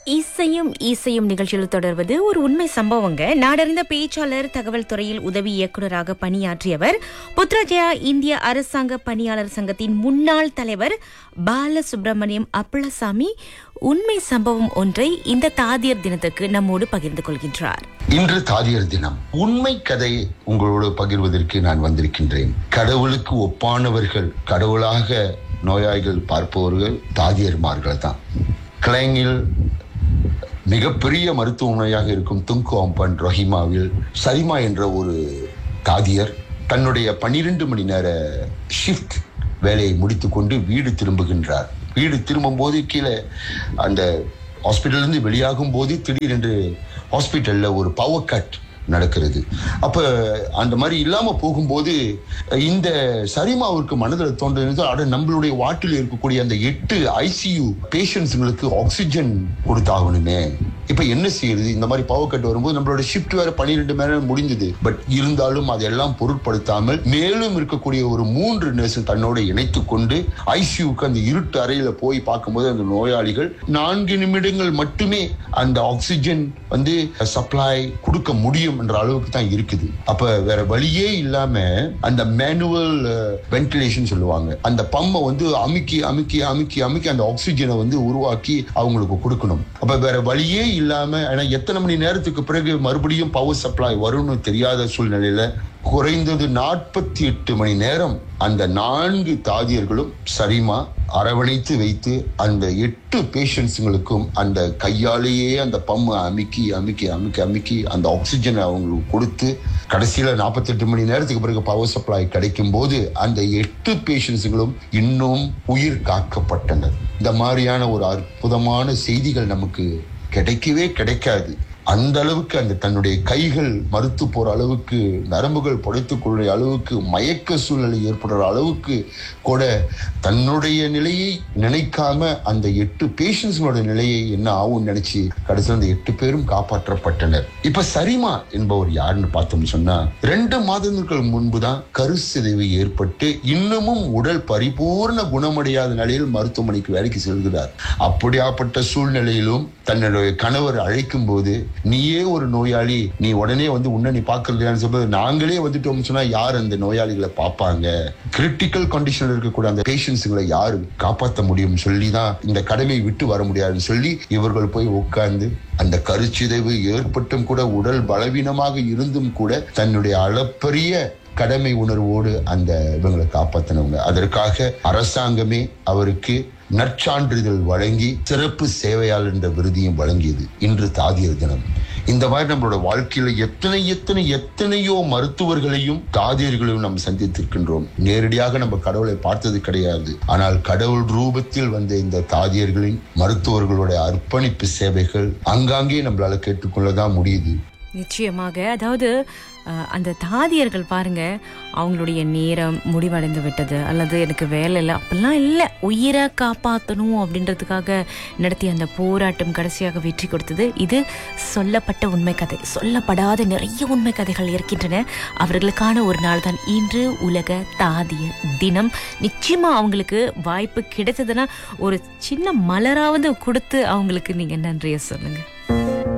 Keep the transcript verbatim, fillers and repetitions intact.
இசையும் இசையும் நிகழ்ச்சியில் தொடர்வது ஒரு உண்மை சம்பவங்க. நாடறிந்த பேச்சாளர், தகவல் துறையில் உதவி இயக்குநராக பணியாற்றியவர், புத்ராஜயா இந்திய அரசாங்க பணியாளர் சங்கத்தின் முன்னாள் தலைவர் பாலசுப்ரமணியம் அப்பளசாமி உண்மை சம்பவம் ஒன்றை இந்த தாதியர் தினத்துக்கு நம்மோடு பகிர்ந்து கொள்கின்றார். இன்று தாதியர் தினம். உண்மை கதையை உங்களோடு பகிர்வதற்கு நான் வந்திருக்கின்றேன். கடவுளுக்கு ஒப்பானவர்கள், கடவுளாக நோயாளிகள் பார்ப்பவர்கள் தாதியர்மார்கள் தான். கிளைங்கில் மிகப்பெரிய மருத்துவமனையாக இருக்கும் துங்கு அம்பன் ரஹிமாவில் சரிமா என்ற ஒரு தாதியர் தன்னுடைய பன்னிரண்டு மணி நேர ஷிஃப்ட் வேலையை முடித்துக்கொண்டு வீடு திரும்புகின்றார். வீடு திரும்பும் போது கீழே அந்த ஹாஸ்பிட்டலிருந்து வெளியாகும் போது திடீரென்று ஹாஸ்பிட்டல்ல ஒரு பவர் கட் நடக்கிறது. அப்ப அந்த மாதிரி இல்லாம போகும்போது இந்த சரிமாவுக்கு மனதில் தோன்றது, அட நம்மளுடைய வாட்டில் இருக்கக்கூடிய அந்த எட்டு ஐசியூ பேஷண்ட்ஸுங்களுக்கு ஆக்சிஜன் கொடுத்தாகணுமே, இப்ப என்ன செய்யுது? இந்த மாதிரி பவர் கட் வரும்போது நம்மளோட ஷிஃப்ட் வேற பன்னிரெண்டு மணி நேரம் முடிஞ்சது. பட் இருந்தாலும் அதெல்லாம் பொருட்படுத்தாமல் மேலும் இருக்கக்கூடிய ஒரு மூன்று நர்ஸ் தன்னோட இணைத்து கொண்டு ஐசியூக்கு அந்த இருட்டு அறையில போய் பார்க்கும்போது அந்த நோயாளிகள் நான்கு நிமிடங்கள் மட்டுமே அந்த ஆக்சிஜன் வந்து சப்ளை கொடுக்க முடியும் என்ற அளவுக்கு தான் இருக்குது. அப்ப வேற வழியே இல்லாம அந்த மேனுவல் வென்டிலேஷன் சொல்லுவாங்க, அந்த பம்பை வந்து அமுக்கி அமுக்கி அமுக்கி அமுக்கி அந்த ஆக்சிஜனை வந்து உருவாக்கி அவங்களுக்கு கொடுக்கணும். அப்ப வேற வழியே இல்லாம, ஏன்னா எத்தனை மணி நேரத்துக்கு பிறகு மறுபடியும் பவர் சப்ளை வரும்னு தெரியாத சூழ்நிலையில குறைந்தது நாற்பத்தி எட்டு மணி நேரம் அந்த நான்கு தாதியர்களும் சரிமா அரவணைத்து வைத்து அந்த எட்டு பேஷண்ட்ஸுங்களுக்கும் அந்த கையாலேயே அந்த பம்பை அமுக்கி அமுக்கி அமுக்கி அமுக்கி அந்த ஆக்சிஜனை அவங்களுக்கு கொடுத்து கடைசியில நாற்பத்தி எட்டு மணி நேரத்துக்கு பிறகு பவர் சப்ளை கிடைக்கும் போது அந்த எட்டு பேஷண்ட்ஸுங்களும் இன்னும் உயிர் காக்கப்பட்டனர். இந்த மாதிரியான ஒரு அற்புதமான செய்திகள் நமக்கு கிடைக்கவே கிடைக்காது. அந்த அளவுக்கு அந்த தன்னுடைய கைகள் மறுத்து போற அளவுக்கு, நரம்புகள் புடைத்துக் கொள்ற அளவுக்கு, மயக்க சூழ்நிலை ஏற்படுற அளவுக்கு கூட தன்னுடைய நிலையை நினைக்காம அந்த எட்டு பேஷண்ட்ஸோட நிலையை என்ன ஆகும் நினைச்சு கடைசியில் அந்த எட்டு பேரும் காப்பாற்றப்பட்டனர். இப்ப சரிமா என்பவர் யாருன்னு பார்த்தோம்னு சொன்னா, ரெண்டு மாதங்களுக்கு முன்புதான் கருச்சிதைவு ஏற்பட்டு இன்னமும் உடல் பரிபூர்ண குணமடையாத நிலையில் மருத்துவமனைக்கு வேலைக்கு செல்கிறார். அப்படியாப்பட்ட சூழ்நிலையிலும் தன்னுடைய கணவர் அழைக்கும் போது, நீயே ஒரு நோயாளி, நீ உடனே வந்து உன்ன நீ பாக்குறதுன்னு சொல்றது, நாங்களே வந்துட்டோம் சொன்னா யார் அந்த நோயாளிகளை பார்ப்பாங்க, கிரிட்டிக்கல் கண்டிஷன்ல இருக்கக்கூடிய அந்த பேஷண்ட்ஸுங்களை யாரு காப்பாற்ற முடியும் சொல்லிதான் இந்த கடமையை விட்டு வர முடியாதுன்னு சொல்லி இவர்கள் போய் உட்கார்ந்து அந்த கருச்சிதைவு ஏற்பட்டும் கூட உடல் பலவீனமாக இருந்தும் கூட தன்னுடைய அளப்பரிய கடமை உணர்வோடு அந்த இவங்களை காப்பாற்றினவங்க. அதற்காக அரசாங்கமே அவருக்கு நற்சான்றிதழ் வழங்கி சிறப்பு சேவையாளர் என்ற விருதியும் வழங்கியது. இன்று தாதியர் தினம். இந்த மாதிரி நம்மளோட வாழ்க்கையில எத்தனை எத்தனை எத்தனையோ மருத்துவர்களையும் தாதியர்களையும் நாம் சந்தித்திருக்கின்றோம். நேரடியாக நம்ம கடவுளை பார்த்தது கிடையாது. ஆனால் கடவுள் ரூபத்தில் வந்த இந்த தாதியர்களின், மருத்துவர்களுடைய அர்ப்பணிப்பு சேவைகள் அங்காங்கே நம்மளால கேட்டுக்கொள்ளதான் முடியுது. நிச்சயமாக. அதாவது அந்த தாதியர்கள் பாருங்க, அவங்களுடைய நேரம் முடிவடைந்து விட்டது அல்லது எனக்கு வேலை இல்லை அப்படிலாம் இல்லை, உயிரை காப்பாற்றணும் அப்படின்றதுக்காக நடத்திய அந்த போராட்டம் கடைசியாக வெற்றி கொடுத்தது. இது சொல்லப்பட்ட உண்மை கதை. சொல்லப்படாத நிறைய உண்மை கதைகள் இருக்கின்றன. அவர்களுக்கான ஒரு நாள் தான் இன்று உலக தாதியர் தினம். நிச்சயமா அவங்களுக்கு வாய்ப்பு கிடைத்ததுன்னா ஒரு சின்ன மலராவது கொடுத்து அவங்களுக்கு நீங்க நன்றியை சொல்லுங்க.